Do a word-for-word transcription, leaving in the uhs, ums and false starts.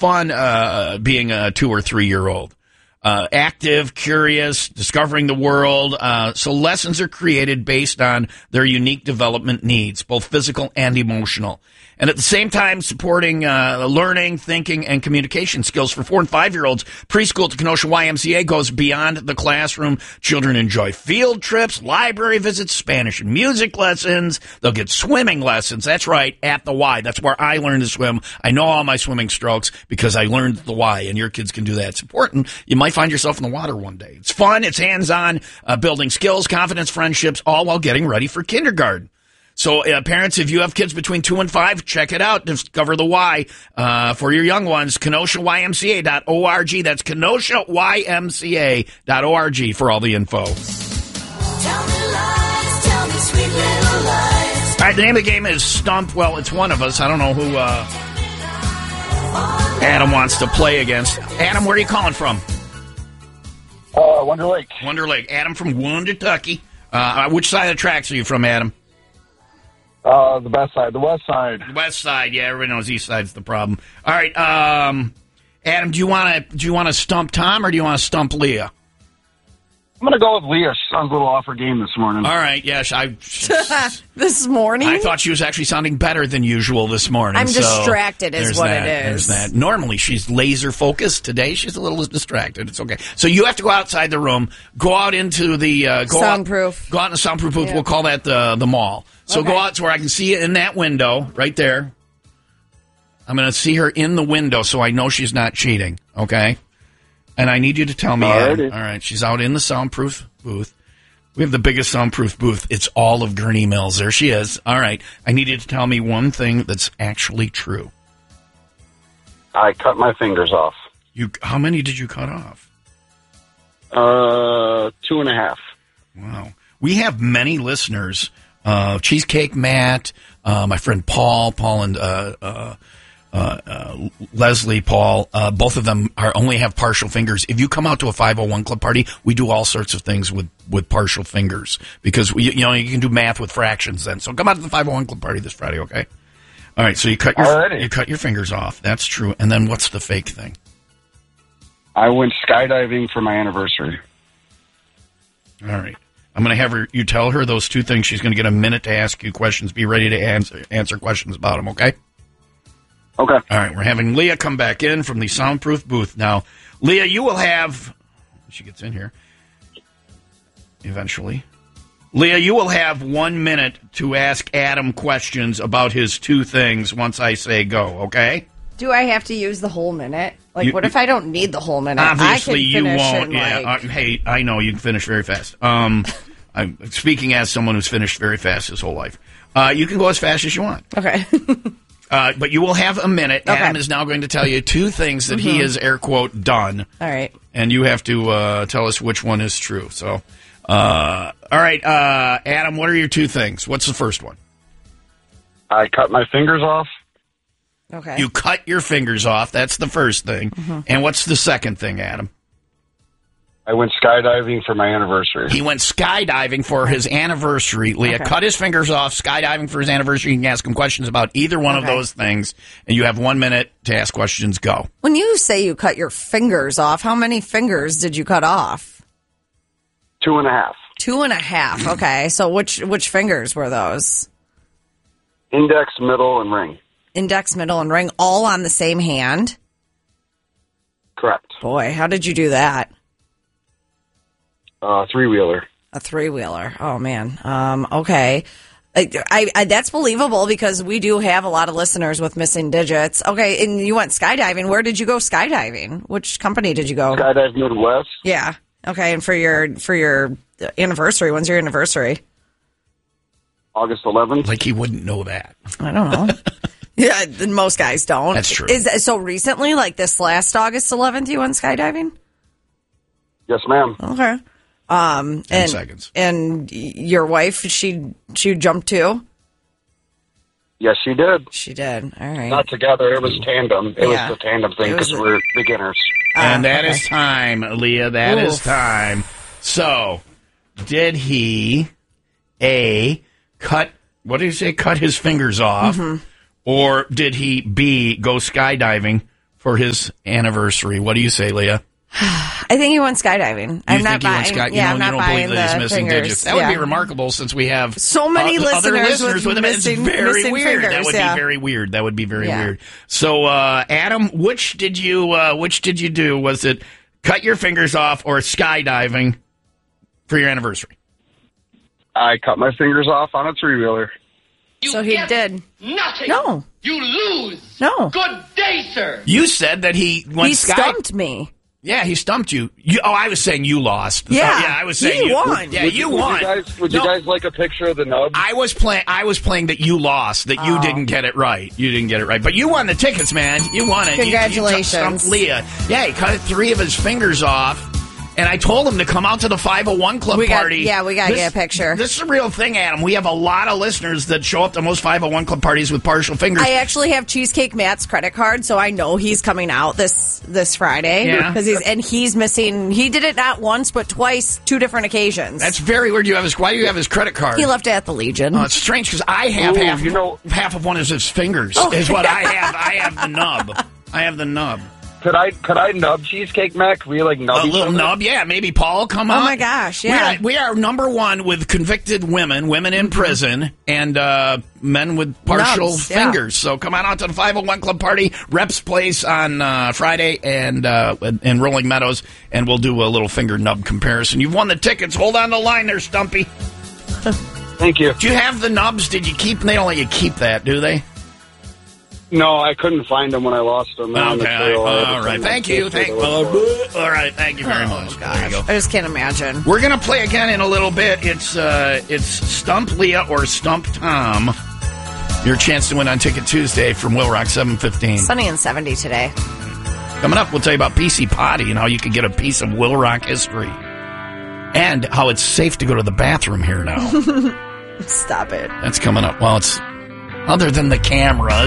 fun uh, being a two or three year old. Uh, active, curious, discovering the world. Uh, so lessons are created based on their unique development needs, both physical and emotional. And at the same time, supporting uh, learning, thinking, and communication skills for four and five-year-olds. Preschool to Kenosha Y M C A goes beyond the classroom. Children enjoy field trips, library visits, Spanish and music lessons. They'll get swimming lessons. That's right, at the Y. That's where I learned to swim. I know all my swimming strokes because I learned the Y, and your kids can do that. It's important. You might find yourself in the water one day. It's fun. It's hands-on, uh, building skills, confidence, friendships, all while getting ready for kindergarten. So, uh, parents, if you have kids between two and five, check it out. Discover the Y uh, for your young ones. Kenosha Y M C A dot org. That's Kenosha Y M C A dot org for all the info. Tell me lies, tell me sweet little lies. All right, the name of the game is Stump. Well, it's one of us. I don't know who uh, Adam wants to play against. Adam, where are you calling from? Uh, Wonder Lake. Wonder Lake. Adam from Wonder, Kentucky. Uh, which side of the tracks are you from, Adam? Uh, the best side, the west side. The west side, yeah. Everybody knows east side's the problem. All right, um, Adam, do you want to do you want to stump Tom or do you want to stump Leah? I'm gonna go with Leah. She sounds a little off her game this morning. All right, yes, I. This morning, I thought she was actually sounding better than usual this morning. I'm so distracted, is what that, it is. There's that. Normally she's laser focused. Today she's a little distracted. It's okay. So you have to go outside the room, go out into the uh, go soundproof. Out, go out in the soundproof booth. Yeah. We'll call that the the mall. So okay. Go out to where I can see you in that window right there. I'm going to see her in the window so I know she's not cheating, okay? And I need you to tell me. Adam, all right, she's out in the soundproof booth. We have the biggest soundproof booth. It's all of Gurnee Mills. There she is. All right, I need you to tell me one thing that's actually true. I cut my fingers off. You? How many did you cut off? Uh, two and a half. Wow. We have many listeners. Uh, Cheesecake Matt, uh, my friend Paul, Paul and uh, uh, uh, uh, Leslie, Paul, uh, both of them are only have partial fingers. If you come out to a five oh one Club party, we do all sorts of things with, with partial fingers because we, you know you can do math with fractions then. So come out to the five oh one Club party this Friday, okay? All right. So you cut your Alrighty. you cut your fingers off. That's true. And then what's the fake thing? I went skydiving for my anniversary. All right. I'm going to have her, you tell her those two things. She's going to get a minute to ask you questions. Be ready to answer, answer questions about them, okay? Okay. All right, we're having Leah come back in from the soundproof booth. Now, Leah, you will have, she gets in here eventually. Leah, you will have one minute to ask Adam questions about his two things once I say go, okay? Do I have to use the whole minute? Like, You- what if I don't need the whole minute? Obviously, I you can finish won't. in, Yeah, like- uh, hey, I know you can finish very fast. Um, I'm speaking as someone who's finished very fast his whole life. Uh, you can go as fast as you want. Okay. Uh, but you will have a minute. Okay. Adam is now going to tell you two things that Mm-hmm. he has, air quote, done. All right. And you have to uh, tell us which one is true. So, uh, all right, uh, Adam, what are your two things? What's the first one? I cut my fingers off. Okay. You cut your fingers off. That's the first thing. Mm-hmm. And what's the second thing, Adam? I went skydiving for my anniversary. He went skydiving for his anniversary. Leah Okay. cut his fingers off, skydiving for his anniversary. You can ask him questions about either one of Okay. those things, and you have one minute to ask questions. Go. When you say you cut your fingers off, how many fingers did you cut off? Two and a half. Two and a half. Okay. So which which fingers were those? Index, middle, and ring. Index, middle, and ring, all on the same hand? Correct. Boy, how did you do that? Uh, three-wheeler. A three-wheeler. Oh, man. Um, okay. I, I, I, that's believable because we do have a lot of listeners with missing digits. Okay, and you went skydiving. Where did you go skydiving? Which company did you go? Skydive Midwest. Yeah. Okay, and for your for your anniversary, when's your anniversary? August eleventh. Like he wouldn't know that. I don't know. Yeah, then most guys don't. That's true. Is so recently, like this last August eleventh, you went skydiving? Yes, ma'am. Okay. Um, Ten and, seconds. And your wife, she she jumped too? Yes, she did. She did. All right. Not together. It was tandem. It Yeah. was the tandem thing It was because a- we're beginners. And that okay. is time, Leah. That is Oof. time. So, did he, A, cut, what did he say, cut his fingers off? Mm-hmm. Or did he, B, go skydiving for his anniversary. What do you say, Leah? I think he went skydiving. You I'm think not he buying. went sky- you yeah, know, I'm you not don't buying believe that he's the missing fingers. digits. That yeah. would be remarkable since we have So many uh, listeners other listeners with with him. It's missing- very missing weird. That fingers, would yeah. be very weird. That would be very Yeah. weird. So, uh, Adam, which did you uh, which did you do? Was it cut your fingers off or skydiving for your anniversary? I cut my fingers off on a three-wheeler. So he did. Nothing. No. You lose. No. Good day, sir. You said that he went He sky. stumped me. Yeah, he stumped you. you. Oh, I was saying you lost. Yeah. Oh, yeah, I was saying He you won. Yeah, Would you would won. You guys, would No. you guys like a picture of the nub? I was playing. I was playing that you lost. That you Oh. didn't get it right. You didn't get it right. But you won the tickets, man. You won it. You- Congratulations. You, stumped Leah. Yeah, he cut three of his fingers off. And I told him to come out to the five oh one Club We got- party. yeah, we gotta This- get a picture. This is a real thing, Adam. We have a lot of listeners that show up to most five oh one Club parties with partial fingers. I actually have Cheesecake Matt's credit card, so I know he's coming out this this Friday. Yeah. because he's and he's missing. He did it not once but twice, two different occasions. That's very weird. You have his. Why do you have his credit card? he left it at the Legion. Oh, it's strange because I have Ooh, half. you know- half of one is his fingers. Oh. Is what I have. I have the nub. I have the nub. Could I could I nub Cheesecake Mac? Could we like nub A each little other? nub, yeah. Maybe Paul come Oh on. my gosh, We yeah. are, we are number one with convicted women, women in prison, and uh, men with partial Nubs, yeah. fingers. So come on out to the five oh one Club party, Reps Place on uh, Friday, and uh, in Rolling Meadows, and we'll do a little finger nub comparison. You've won the tickets. Hold on the line there, Stumpy. Thank you. Do you have the nubs? Did you keep? They don't let you keep that, do they? No, I couldn't find them when I lost them. on the Okay, trail. I had to all right. find my Thank you. picture Thank. to look for it. All right. Thank you very Oh, much. There you go. I just can't imagine. We're gonna play again in a little bit. It's uh, it's Stump Leah or Stump Tom. Your chance to win on Ticket Tuesday from Will Rock seven fifteen. Sunny and seventy today. Coming up, we'll tell you about P C Potty and how you can get a piece of Will Rock history, and how it's safe to go to the bathroom here now. Stop it. That's coming up. Well, it's other than the cameras.